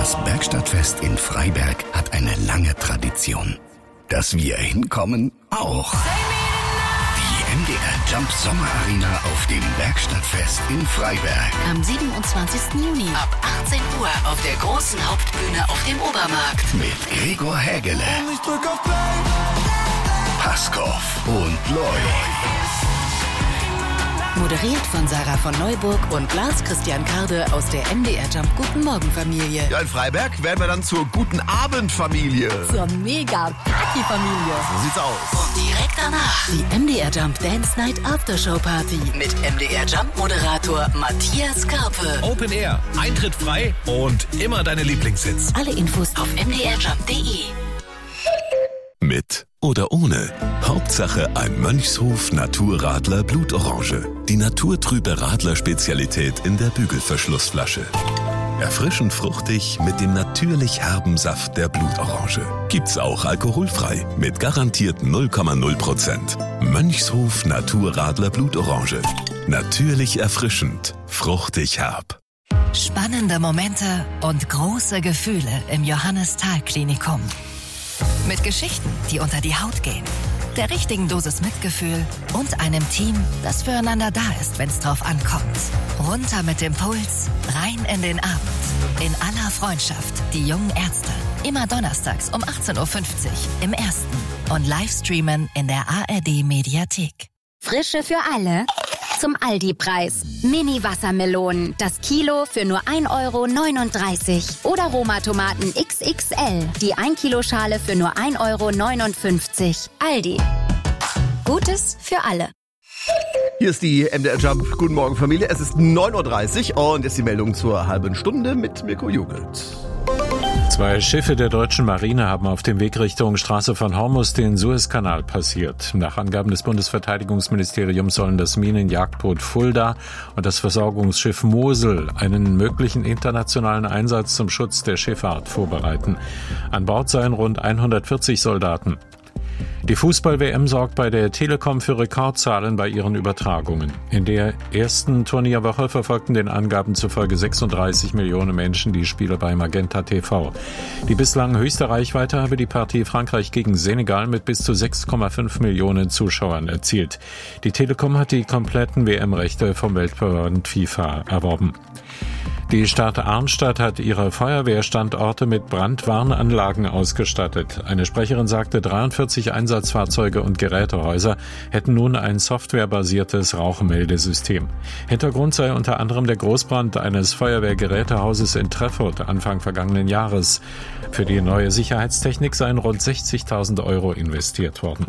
Das Bergstadtfest in Freiberg hat eine lange Tradition. Dass wir hinkommen, auch. Die MDR Jump Sommer Arena auf dem Bergstadtfest in Freiberg. Am 27. Juni ab 18 Uhr auf der großen Hauptbühne auf dem Obermarkt. Mit Gregor Hägele, Paskow und Loy. Moderiert von Sarah von Neuburg und Lars Christian Karde aus der MDR Jump Guten Morgen Familie. Ja, in Freiberg werden wir dann zur Guten Abend Familie. Zur Mega-Party-Familie. So sieht's aus. Und direkt danach die MDR Jump Dance Night Aftershow Party mit MDR Jump Moderator Matthias Karpe. Open Air, Eintritt frei und immer deine Lieblingshits. Alle Infos auf mdrjump.de. Mit oder ohne. Hauptsache ein Mönchshof Naturradler Blutorange. Die naturtrübe Radler-Spezialität in der Bügelverschlussflasche. Erfrischend fruchtig mit dem natürlich herben Saft der Blutorange. Gibt's auch alkoholfrei mit garantiert 0,0%. Mönchshof Naturradler Blutorange. Natürlich erfrischend, fruchtig herb. Spannende Momente und große Gefühle im Johannes-Thal-Klinikum. Mit Geschichten, die unter die Haut gehen, der richtigen Dosis Mitgefühl und einem Team, das füreinander da ist, wenn's drauf ankommt. Runter mit dem Puls, rein in den Abend. In aller Freundschaft, die jungen Ärzte. Immer donnerstags um 18.50 Uhr im Ersten und livestreamen in der ARD-Mediathek. Frische für alle. Zum Aldi-Preis. Mini-Wassermelonen. Das Kilo für nur 1,39 € Oder Roma-Tomaten XXL. Die 1-Kilo-Schale für nur 1,59 €. Aldi. Gutes für alle. Hier ist die MDR Jump Guten Morgen Familie. Es ist 9.30 Uhr und ist die Meldung zur halben Stunde mit Mirko Jugelt. 2 Schiffe der deutschen Marine haben auf dem Weg Richtung Straße von Hormuz den Suezkanal passiert. Nach Angaben des Bundesverteidigungsministeriums sollen das Minenjagdboot Fulda und das Versorgungsschiff Mosel einen möglichen internationalen Einsatz zum Schutz der Schifffahrt vorbereiten. An Bord seien rund 140 Soldaten. Die Fußball-WM sorgt bei der Telekom für Rekordzahlen bei ihren Übertragungen. In der ersten Turnierwoche verfolgten den Angaben zufolge 36 Millionen Menschen die Spiele bei Magenta TV. Die bislang höchste Reichweite habe die Partie Frankreich gegen Senegal mit bis zu 6,5 Millionen Zuschauern erzielt. Die Telekom hat die kompletten WM-Rechte vom Weltverband FIFA erworben. Die Stadt Arnstadt hat ihre Feuerwehrstandorte mit Brandwarnanlagen ausgestattet. Eine Sprecherin sagte, 43 Einsatzfahrzeuge und Gerätehäuser hätten nun ein softwarebasiertes Rauchmeldesystem. Hintergrund sei unter anderem der Großbrand eines Feuerwehrgerätehauses in Treffurt Anfang vergangenen Jahres. Für die neue Sicherheitstechnik seien rund 60.000 € investiert worden.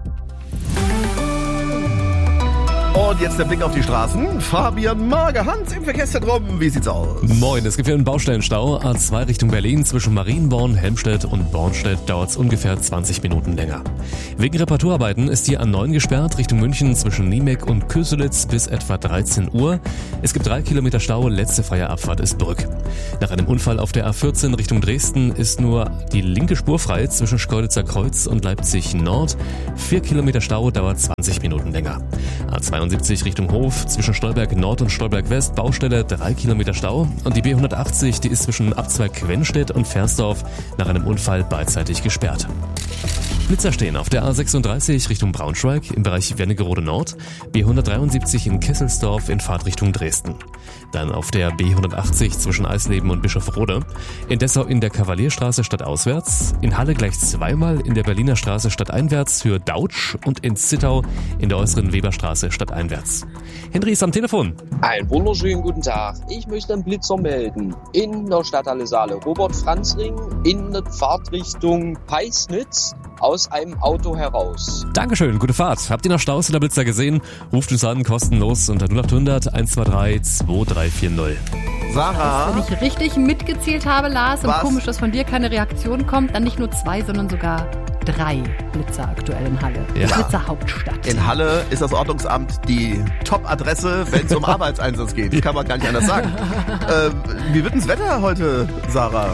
Und jetzt der Blick auf die Straßen. Fabian Mager, Hans im Verkehrszentrum. Wie sieht's aus? Moin, es gibt hier einen Baustellenstau. A2 Richtung Berlin zwischen Marienborn, Helmstedt und Bornstedt dauert es ungefähr 20 Minuten länger. Wegen Reparaturarbeiten ist die A9 gesperrt Richtung München zwischen Niemek und Köselitz bis etwa 13 Uhr. Es gibt 3 Kilometer Stau, letzte freie Abfahrt ist Brück. Nach einem Unfall auf der A14 Richtung Dresden ist nur die linke Spur frei zwischen Schkeuditzer Kreuz und Leipzig Nord. 4 Kilometer Stau dauert 20 Minuten länger. A72 Richtung Hof zwischen Stolberg Nord und Stolberg West, Baustelle 3 Kilometer Stau. Und die B180, die ist zwischen Abzweig Quennstedt und Versdorf nach einem Unfall beidseitig gesperrt. Blitzer stehen auf der A36 Richtung Braunschweig im Bereich Wernigerode Nord, B173 in Kesselsdorf in Fahrtrichtung Dresden. Dann auf der B180 zwischen Eisleben und Bischofrode, in Dessau in der Kavalierstraße stadtauswärts, in Halle gleich zweimal in der Berliner Straße stadteinwärts für Dautsch und in Zittau in der äußeren Weberstraße stadteinwärts. Henry ist am Telefon. Einen wunderschönen guten Tag. Ich möchte einen Blitzer melden. In der Stadthalle Saale Robert-Franz-Ring in der Fahrtrichtung Peisnitz aus einem Auto heraus. Dankeschön, gute Fahrt. Habt ihr noch Staus oder Blitzer gesehen? Ruft uns an, kostenlos unter 0800 123 2340. Sarah. Wenn ich richtig mitgezählt habe, Lars, und komisch, dass von dir keine Reaktion kommt, dann nicht nur 2, sondern sogar 3 Blitzer aktuell in Halle. Ja. Blitzerhauptstadt. In Halle ist das Ordnungsamt die Top-Adresse, wenn es um Arbeitseinsatz geht. Das kann man gar nicht anders sagen. Wie wird denn das Wetter heute, Sarah?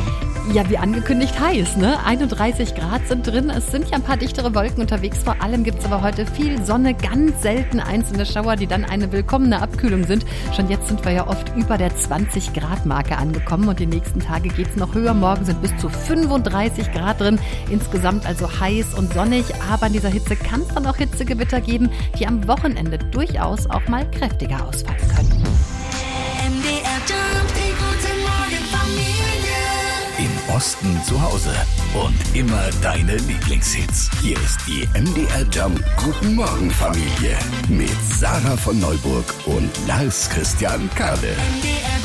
Ja, wie angekündigt heiß, ne? 31 Grad sind drin. Es sind ja ein paar dichtere Wolken unterwegs. Vor allem gibt es aber heute viel Sonne, ganz selten einzelne Schauer, die dann eine willkommene Abkühlung sind. Schon jetzt sind wir ja oft über der 20-Grad-Marke angekommen und die nächsten Tage geht es noch höher. Morgen sind bis zu 35 Grad drin. Insgesamt also heiß und sonnig. Aber in dieser Hitze kann es dann auch Hitzegewitter geben, die am Wochenende durchaus auch mal kräftiger ausfallen können. MDR Jump, die gute Morgenfamilie. Im Osten zu Hause und immer deine Lieblingshits. Hier ist die MDR Jump Guten Morgen Familie mit Sarah von Neuburg und Lars Christian Kade. MDR